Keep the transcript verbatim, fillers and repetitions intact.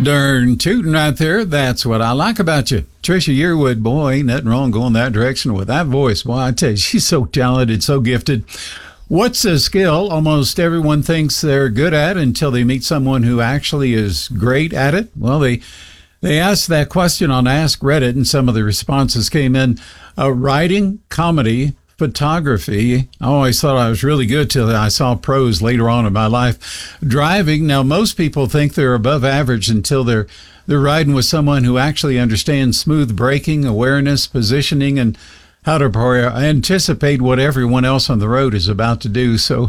Darn tootin' right there. That's what I like about you. Trisha Yearwood, boy, ain't nothing wrong going that direction with that voice. Boy, I tell you, she's so talented, so gifted. What's a skill almost everyone thinks they're good at until they meet someone who actually is great at it? Well, they they asked that question on Ask Reddit, and some of the responses came in. Uh, writing, comedy, photography. I always thought I was really good till I saw pros later on in my life. Driving. Now, most people think they're above average until they're they're riding with someone who actually understands smooth braking, awareness, positioning, and how to anticipate what everyone else on the road is about to do. So